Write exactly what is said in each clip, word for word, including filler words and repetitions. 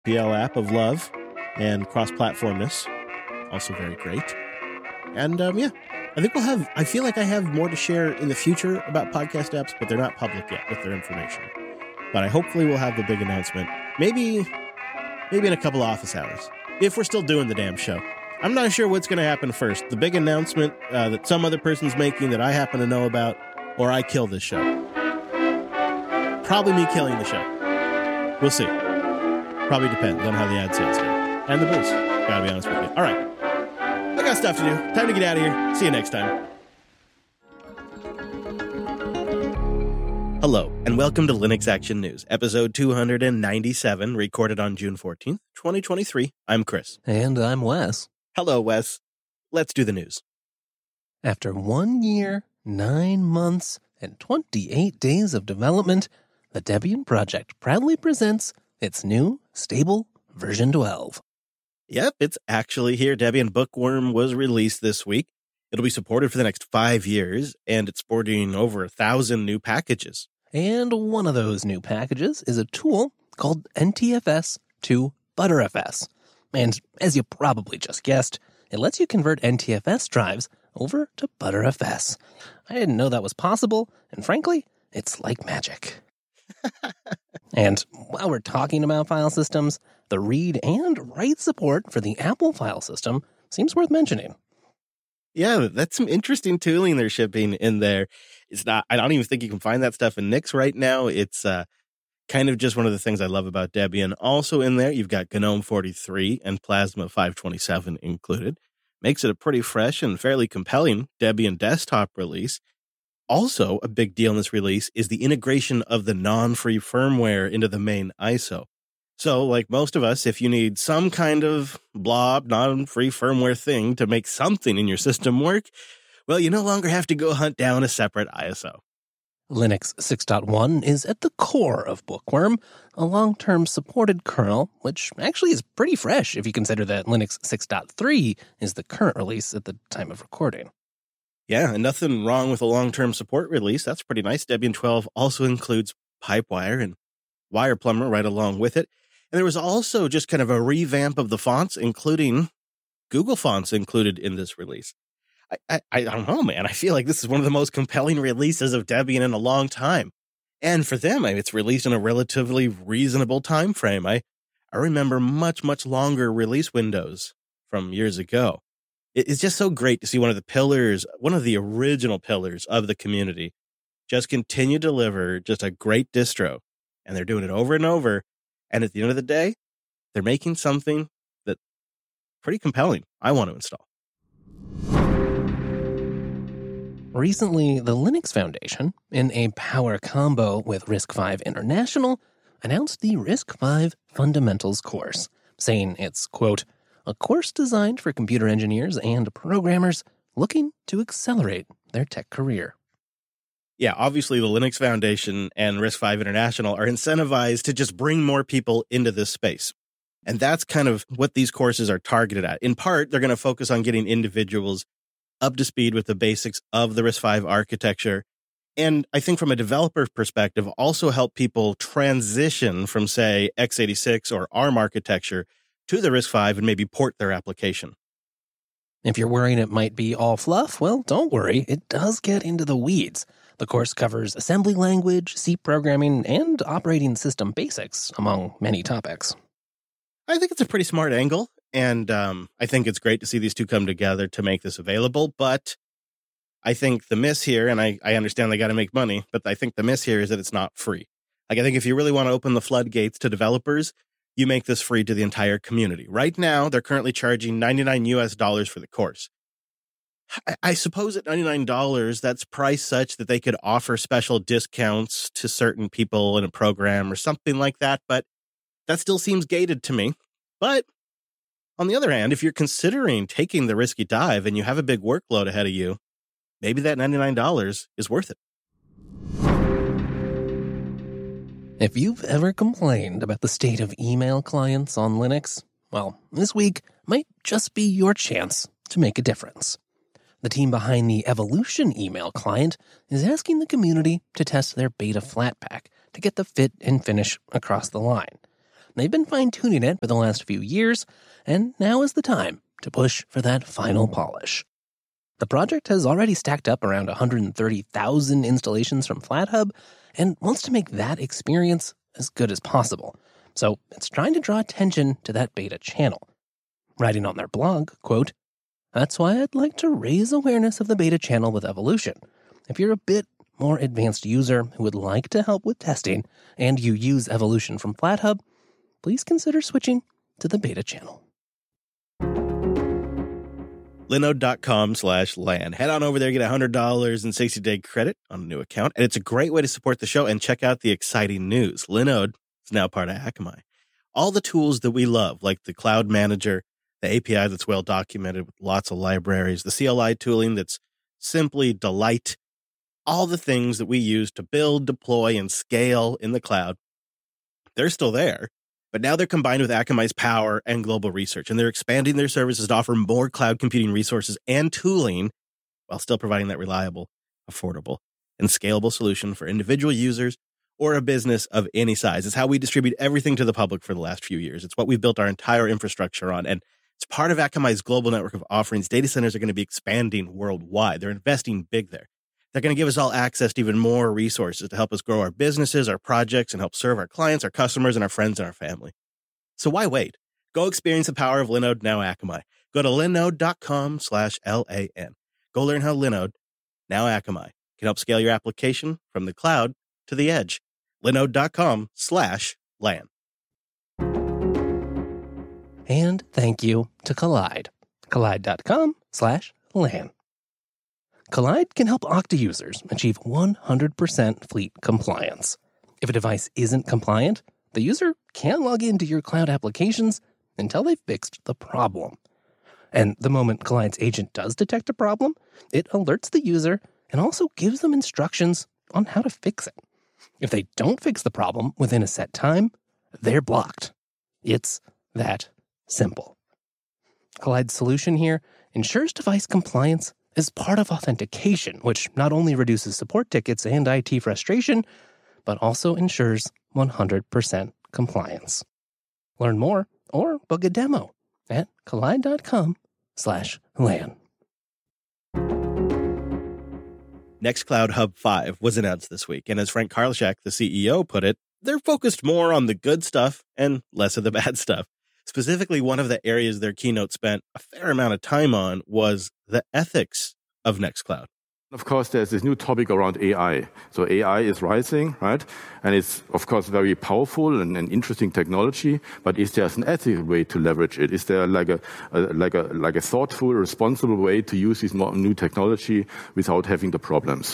P L app of love and cross-platformness. Also very great. And um, yeah, I think we'll have, I feel like I have more to share in the future about podcast apps, but they're not public yet with their information. But I hopefully will have the big announcement. Maybe, maybe in a couple of office hours, if we're still doing the damn show. I'm not sure what's going to happen first. The big announcement uh, that some other person's making that I happen to know about, or I kill this show. Probably me killing the show. We'll see. Probably depends on how the ad sales do. And the booze. Gotta be honest with you. All right. I got stuff to do. Time to get out of here. See you next time. Hello, and welcome to Linux Action News, episode two ninety-seven, recorded on June fourteenth, twenty twenty-three. I'm Chris. And I'm Wes. Hello, Wes. Let's do the news. After one year, nine months, and twenty-eight days of development, the Debian project proudly presents its new, stable version twelve. Yep, it's actually here. Debian Bookworm was released this week. It'll be supported for the next five years, and it's supporting over a thousand new packages. And one of those new packages is a tool called N T F S to ButterFS. And as you probably just guessed, it lets you convert N T F S drives over to ButterFS. I didn't know that was possible, and frankly, it's like magic. And while we're talking about file systems, the read and write support for the Apple file system seems worth mentioning. Yeah, that's some interesting tooling they're shipping in there. It's not, I don't even think you can find that stuff in Nix right now. It's uh, kind of just one of the things I love about Debian. Also in there, you've got GNOME forty-three and Plasma five twenty-seven included. Makes it a pretty fresh and fairly compelling Debian desktop release. Also, a big deal in this release is the integration of the non-free firmware into the main I S O. So, like most of us, if you need some kind of blob, non-free firmware thing to make something in your system work, well, you no longer have to go hunt down a separate I S O. Linux six point one is at the core of Bookworm, a long-term supported kernel, which actually is pretty fresh if you consider that Linux six point three is the current release at the time of recording. Yeah, and nothing wrong with a long-term support release. That's pretty nice. Debian twelve also includes Pipewire and Wireplumber right along with it. And there was also just kind of a revamp of the fonts, including Google fonts included in this release. I, I, I don't know, man. I feel like this is one of the most compelling releases of Debian in a long time. And for them, I mean, it's released in a relatively reasonable time frame. I, I remember much, much longer release windows from years ago. It's just so great to see one of the pillars, one of the original pillars of the community, just continue to deliver just a great distro. And they're doing it over and over. And at the end of the day, they're making something that's pretty compelling. I want to install. Recently, the Linux Foundation, in a power combo with RISC-V International, announced the RISC-V Fundamentals course, saying it's, quote, a course designed for computer engineers and programmers looking to accelerate their tech career. Yeah, obviously the Linux Foundation and RISC-V International are incentivized to just bring more people into this space. And that's kind of what these courses are targeted at. In part, they're going to focus on getting individuals up to speed with the basics of the RISC-V architecture. And I think from a developer perspective, also help people transition from, say, x eighty-six or ARM architecture to the RISC-V and maybe port their application. If you're worried it might be all fluff, well, don't worry. It does get into the weeds. The course covers assembly language, C programming, and operating system basics, among many topics. I think it's a pretty smart angle, and um, I think it's great to see these two come together to make this available, but I think the miss here, and I, I understand they got to make money, but I think the miss here is that it's not free. Like, I think if you really want to open the floodgates to developers, you make this free to the entire community. Right now, they're currently charging ninety-nine U S dollars for the course. I, I suppose at ninety-nine dollars, that's priced such that they could offer special discounts to certain people in a program or something like that, but that still seems gated to me. But on the other hand, if you're considering taking the risky dive and you have a big workload ahead of you, maybe that ninety-nine dollars is worth it. If you've ever complained about the state of email clients on Linux, well, this week might just be your chance to make a difference. The team behind the Evolution email client is asking the community to test their beta Flatpak to get the fit and finish across the line. They've been fine-tuning it for the last few years, and now is the time to push for that final polish. The project has already stacked up around one hundred thirty thousand installations from FlatHub and wants to make that experience as good as possible. So it's trying to draw attention to that beta channel. Writing on their blog, quote, "That's why I'd like to raise awareness of the beta channel with Evolution. If you're a bit more advanced user who would like to help with testing and you use Evolution from FlatHub, please consider switching to the beta channel." Linode.com slash LAN. Head on over there, get one hundred dollars in sixty-day credit on a new account, and it's a great way to support the show and check out the exciting news. Linode is now part of Akamai. All the tools that we love, like the Cloud Manager, the A P I that's well documented with lots of libraries, the C L I tooling that's simply delight, all the things that we use to build, deploy, and scale in the cloud, they're still there. But now they're combined with Akamai's power and global research, and they're expanding their services to offer more cloud computing resources and tooling while still providing that reliable, affordable, and scalable solution for individual users or a business of any size. It's how we distribute everything to the public for the last few years. It's what we've built our entire infrastructure on, and it's part of Akamai's global network of offerings. Data centers are going to be expanding worldwide. They're investing big there. They're going to give us all access to even more resources to help us grow our businesses, our projects, and help serve our clients, our customers, and our friends and our family. So why wait? Go experience the power of Linode, now Akamai. Go to linode.com slash L-A-N. Go learn how Linode, now Akamai, can help scale your application from the cloud to the edge. Linode.com slash LAN. And thank you to Kolide. Kolide.com slash LAN. Kolide can help Okta users achieve one hundred percent fleet compliance. If a device isn't compliant, the user can't log into your cloud applications until they've fixed the problem. And the moment Kolide's agent does detect a problem, it alerts the user and also gives them instructions on how to fix it. If they don't fix the problem within a set time, they're blocked. It's that simple. Kolide's solution here ensures device compliance as part of authentication, which not only reduces support tickets and I T frustration, but also ensures one hundred percent compliance. Learn more or book a demo at kolide.com slash LAN. Nextcloud Hub five was announced this week, and as Frank Karlashak, the C E O, put it, they're focused more on the good stuff and less of the bad stuff. Specifically, one of the areas their keynote spent a fair amount of time on was the ethics of Nextcloud. Of course, there's this new topic around A I. So A I is rising, right? And it's, of course, very powerful and, and interesting technology. But is there an ethical way to leverage it? Is there like a, a like a like a thoughtful, responsible way to use this new technology without having the problems?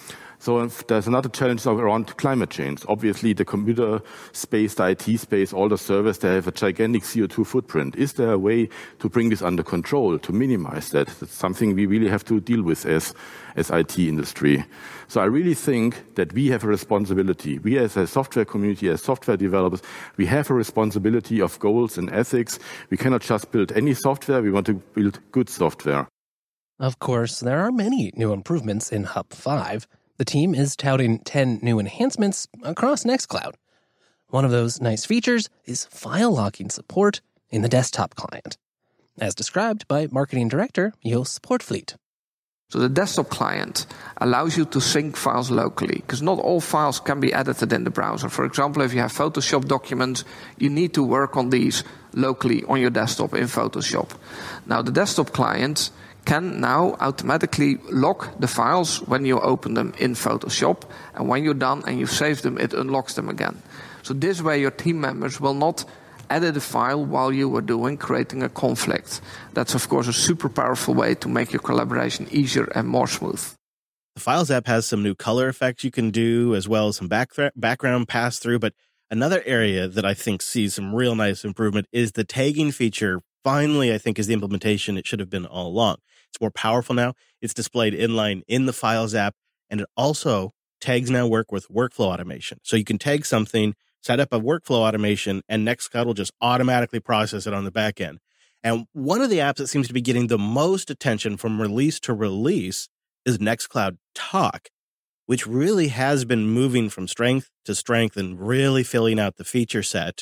So there's another challenge around climate change. Obviously, the computer space, the I T space, all the servers, they have a gigantic C O two footprint. Is there a way to bring this under control, to minimize that? That's something we really have to deal with as, as I T industry. So I really think that we have a responsibility. We as a software community, as software developers, we have a responsibility of goals and ethics. We cannot just build any software. We want to build good software. Of course, there are many new improvements in Hub five. The team is touting ten new enhancements across Nextcloud. One of those nice features is file locking support in the desktop client, as described by Marketing Director Jos Poortvliet. So the desktop client allows you to sync files locally, because not all files can be edited in the browser. For example, if you have Photoshop documents, you need to work on these locally on your desktop in Photoshop. Now, the desktop client can now automatically lock the files when you open them in Photoshop, and when you're done and you've saved them, it unlocks them again. So this way your team members will not edit a file while you are doing, creating a conflict. That's, of course, a super powerful way to make your collaboration easier and more smooth. The Files app has some new color effects you can do, as well as some back background pass-through, but another area that I think sees some real nice improvement is the tagging feature. Finally, I think, is the implementation it should have been all along. It's more powerful now. It's displayed inline in the Files app, and it also tags now work with workflow automation. So you can tag something, set up a workflow automation, and Nextcloud will just automatically process it on the back end. And one of the apps that seems to be getting the most attention from release to release is Nextcloud Talk, which really has been moving from strength to strength and really filling out the feature set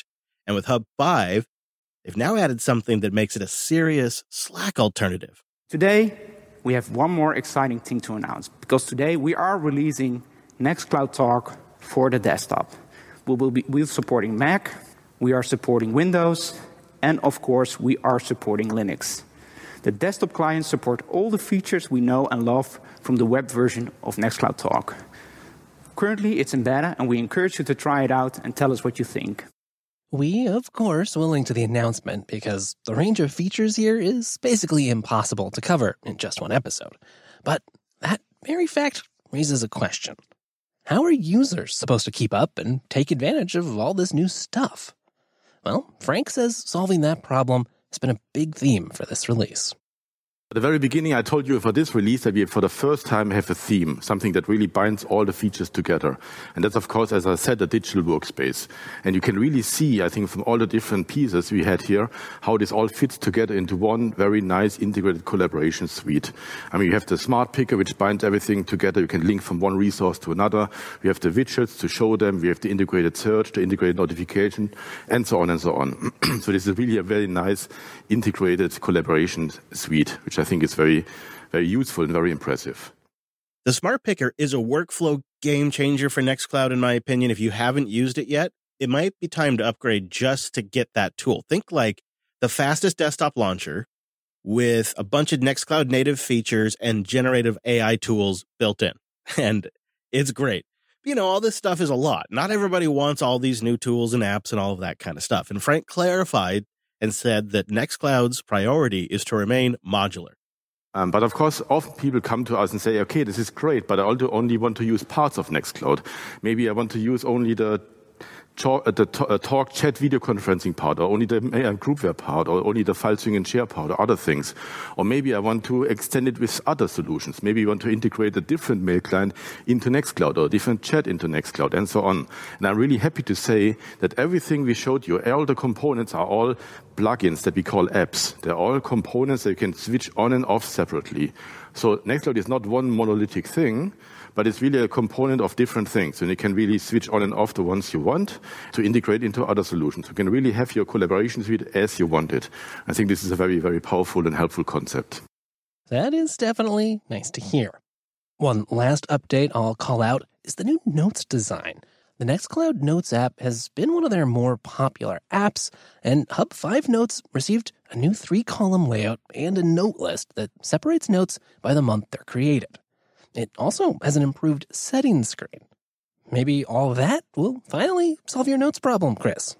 And with Hub five, they've now added something that makes it a serious Slack alternative. Today, we have one more exciting thing to announce, because today we are releasing Nextcloud Talk for the desktop. We will be we're supporting Mac, we are supporting Windows, and of course, we are supporting Linux. The desktop clients support all the features we know and love from the web version of Nextcloud Talk. Currently, it's in beta, and we encourage you to try it out and tell us what you think. We, of course, will link to the announcement because the range of features here is basically impossible to cover in just one episode. But that very fact raises a question. How are users supposed to keep up and take advantage of all this new stuff? Well, Frank says solving that problem has been a big theme for this release. At the very beginning, I told you for this release that we, for the first time, have a theme, something that really binds all the features together. And that's, of course, as I said, a digital workspace. And you can really see, I think, from all the different pieces we had here, how this all fits together into one very nice integrated collaboration suite. I mean, you have the smart picker, which binds everything together. You can link from one resource to another. We have the widgets to show them. We have the integrated search, the integrated notification, and so on and so on. So this is really a very nice integrated collaboration suite, which I think is very, very useful and very impressive. The Smart Picker is a workflow game changer for Nextcloud, in my opinion. If you haven't used it yet, it might be time to upgrade just to get that tool. Think like the fastest desktop launcher with a bunch of Nextcloud native features and generative A I tools built in. And it's great. You know, all this stuff is a lot. Not everybody wants all these new tools and apps and all of that kind of stuff. And Frank clarified and said that Nextcloud's priority is to remain modular. Um, but of course, often people come to us and say, okay, this is great, but I also only want to use parts of Nextcloud. Maybe I want to use only the the talk, chat, video conferencing part, or only the uh, groupware part, or only the file sync and share part, or other things. Or maybe I want to extend it with other solutions. Maybe you want to integrate a different mail client into Nextcloud, or a different chat into Nextcloud, and so on. And I'm really happy to say that everything we showed you, all the components are all plugins that we call apps. They're all components that you can switch on and off separately. So Nextcloud is not one monolithic thing, but it's really a component of different things. And you can really switch on and off the ones you want to integrate into other solutions. You can really have your collaboration suite as you want it. I think this is a very, very powerful and helpful concept. That is definitely nice to hear. One last update I'll call out is the new Notes design. The Nextcloud Notes app has been one of their more popular apps, and Hub five Notes received a new three-column layout and a note list that separates notes by the month they're created. It also has an improved settings screen. Maybe all of that will finally solve your notes problem, Chris.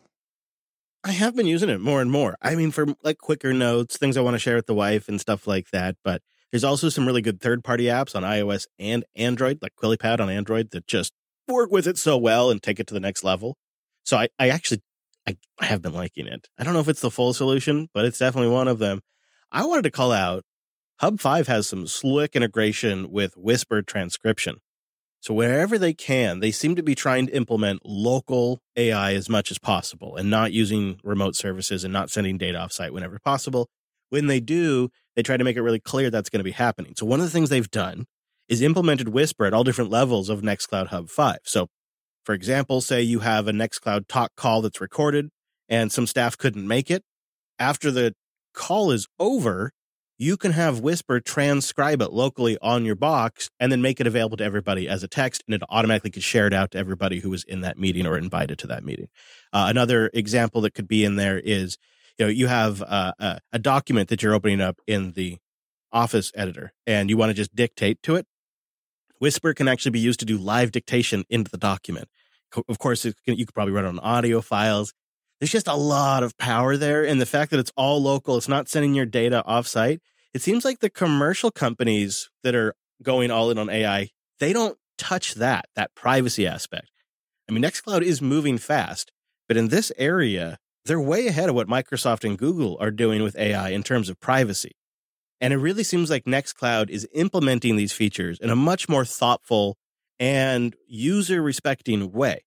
I have been using it more and more. I mean, for like quicker notes, things I want to share with the wife and stuff like that. But there's also some really good third-party apps on iOS and Android, like QuillyPad on Android, that just work with it so well and take it to the next level. So I, I actually, I, I have been liking it. I don't know if it's the full solution, but it's definitely one of them. I wanted to call out Hub five has some slick integration with whispered transcription. So wherever they can, they seem to be trying to implement local A I as much as possible and not using remote services and not sending data offsite whenever possible. When they do, they try to make it really clear that's going to be happening. So one of the things they've done is implemented Whisper at all different levels of Nextcloud Hub five. So, for example, say you have a Nextcloud talk call that's recorded and some staff couldn't make it. After the call is over, you can have Whisper transcribe it locally on your box and then make it available to everybody as a text, and it automatically gets shared out to everybody who was in that meeting or invited to that meeting. Uh, another example that could be in there is, you know, you have uh, a, a document that you're opening up in the Office editor and you want to just dictate to it. Whisper can actually be used to do live dictation into the document. Of course, it can, you could probably run it on audio files. There's just a lot of power there. And the fact that it's all local, it's not sending your data offsite. It seems like the commercial companies that are going all in on A I, they don't touch that, that privacy aspect. I mean, Nextcloud is moving fast, but in this area, they're way ahead of what Microsoft and Google are doing with A I in terms of privacy. And it really seems like Nextcloud is implementing these features in a much more thoughtful and user-respecting way.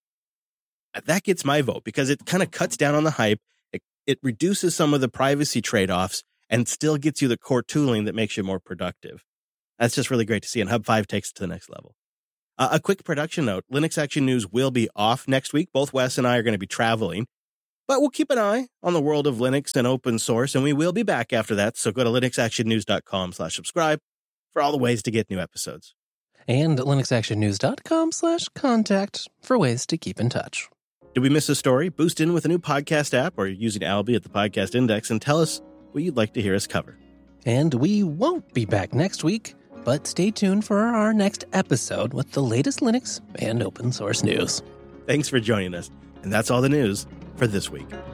That gets my vote because it kind of cuts down on the hype. It, it reduces some of the privacy trade-offs and still gets you the core tooling that makes you more productive. That's just really great to see, and Hub five takes it to the next level. Uh, a quick production note, Linux Action News will be off next week. Both Wes and I are going to be traveling. But we'll keep an eye on the world of Linux and open source, and we will be back after that. So go to linuxactionnews.com slash subscribe for all the ways to get new episodes. And linuxactionnews.com slash contact for ways to keep in touch. Did we miss a story? Boost in with a new podcast app or using Alby at the Podcast Index and tell us what you'd like to hear us cover. And we won't be back next week, but stay tuned for our next episode with the latest Linux and open source news. Thanks for joining us. And that's all the news for this week.